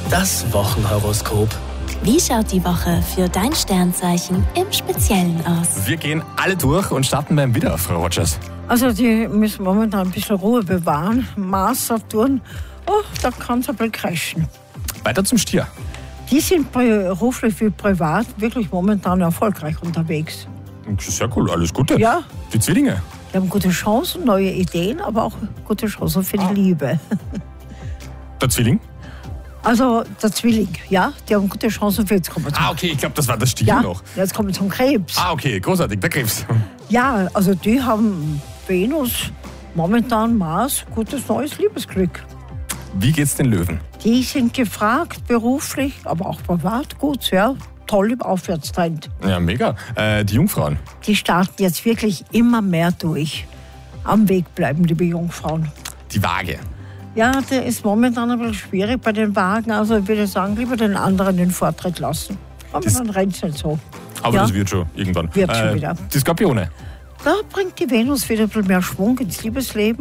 Das Wochenhoroskop. Wie schaut die Woche für dein Sternzeichen im Speziellen aus? Wir gehen alle durch und starten beim Widder, Frau Rogers. Also die müssen momentan ein bisschen Ruhe bewahren. Mars, Saturn, da kann es ein bisschen crashen. Weiter zum Stier. Die sind beruflich wie privat wirklich momentan erfolgreich unterwegs. Sehr cool, alles Gute. Ja. Die Zwillinge. Die haben gute Chancen, neue Ideen, aber auch gute Chancen für die Liebe. Der Zwilling? Also der Zwilling, ja, die haben gute Chancen für jetzt kommen wir zum Okay, ich glaube, das war der Stier ja, noch. jetzt kommen wir zum Krebs. Okay, großartig, der Krebs. Ja, also die haben Venus, momentan Mars, gutes neues Liebesglück. Wie geht's den Löwen? Die sind gefragt, beruflich, aber auch privat gut, ja. Toll im Aufwärtstrend. Ja, mega. Die Jungfrauen. Die starten jetzt wirklich immer mehr durch. Am Weg bleiben, liebe Jungfrauen. Die Waage. Ja, der ist momentan ein bisschen schwierig bei den Wagen. Also ich würde sagen, lieber den anderen den Vortritt lassen. Aber dann rennt es nicht so. Aber Ja. das wird schon irgendwann. Wird schon wieder. Die Skorpione. Da bringt die Venus wieder ein bisschen mehr Schwung ins Liebesleben.